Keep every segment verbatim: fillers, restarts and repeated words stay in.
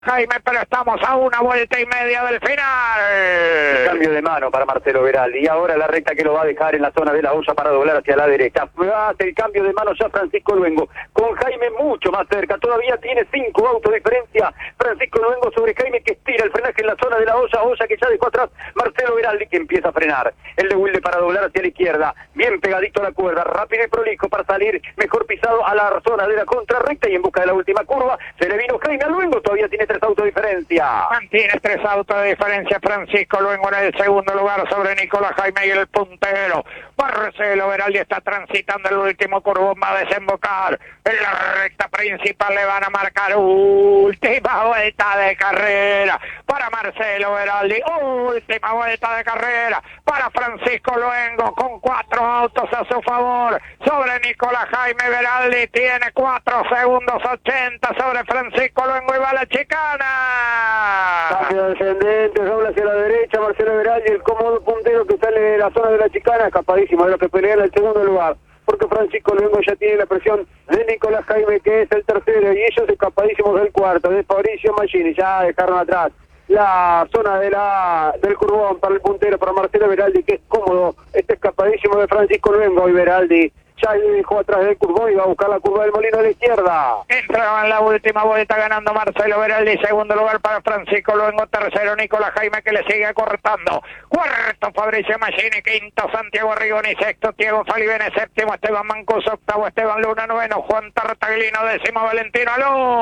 Jaime, pero estamos a una vuelta y media del final. Cambio de mano para Marcelo Veraldi. Y ahora la recta que lo va a dejar en la zona de la olla para doblar hacia la derecha. Hace el cambio de mano ya Francisco Luengo. Con Jaime mucho más cerca. Todavía tiene cinco autos de diferencia. Francisco Luengo sobre Jaime, que estira el frenaje en la zona de la olla. Olla que ya dejó atrás Marcelo Veraldi, que empieza a frenar. El de Wilde para doblar hacia la izquierda. Bien pegadito a la cuerda. Rápido y prolijo para salir mejor pisado a la zona de la contrarrecta. Y en busca de la última curva se le vino Jaime a Luengo. Todavía tiene tres autos de diferencia. Mantiene tres autos de diferencia Francisco Luengo en el segundo lugar sobre Nicolás Jaime y el puntero. Marcelo Veraldi está transitando el último curvón, va a desembocar en la recta principal. Le van a marcar última vuelta de carrera para Marcelo Veraldi, última vuelta de carrera para Francisco Luengo, con cuatro autos a su favor sobre Nicolás Jaime. Veraldi tiene cuatro segundos ochenta sobre Francisco Luengo y va a la chicana. Cambio descendente, dobla hacia la derecha, Marcelo Veraldi, el cómodo puntero que sale de la zona de la chicana, escapadísimo de lo que pelea en el segundo lugar, porque Francisco Luengo ya tiene la presión de Nicolás Jaime, que es el tercero, y ellos escapadísimos del cuarto, de Fabricio Machini. Ya dejaron atrás la zona de la del curvón para el puntero, para Marcelo Veraldi, que es cómodo, está escapadísimo de Francisco Luengo, y Veraldi ya le dejó atrás del curvón y va a buscar la curva del molino a la izquierda. Entraba en la última vuelta ganando Marcelo Veraldi, segundo lugar para Francisco Luengo, tercero Nicolás Jaime, que le sigue cortando, cuarto Fabricio Machini, quinto Santiago Rigoni, sexto Diego Falivene, séptimo Esteban Mancuso, octavo Esteban Luna, noveno Juan Tartaglino, décimo Valentino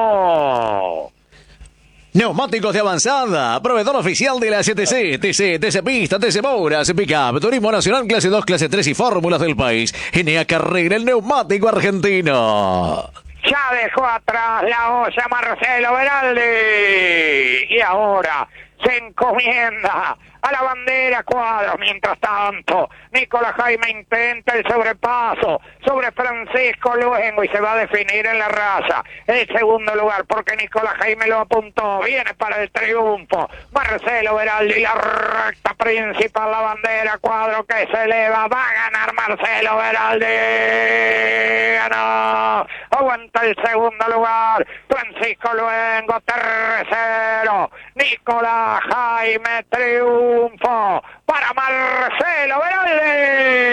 Aló. Neumáticos de avanzada, proveedor oficial de la C T C, T C, T C Pista, T C Mouras, Pickup, Turismo Nacional, clase dos, clase tres y fórmulas del país. Enea Carrera, el neumático argentino. Ya dejó atrás la olla Marcelo Veraldi y ahora se encomienda a la bandera Cuadros. Mientras tanto, Nicolás Jaime intenta el sobrepaso sobre Francisco Luengo y se va a definir en la raza el segundo lugar, porque Nicolás Jaime lo apuntó. Viene para el triunfo Marcelo Veraldi, la recta principal, la bandera Cuadros que se eleva. Va a ganar Marcelo Veraldi. Ganó. Aguanta el segundo lugar Francisco Luengo, tercero Nicolás Jaime, triunfo para Marcelo Veraldi.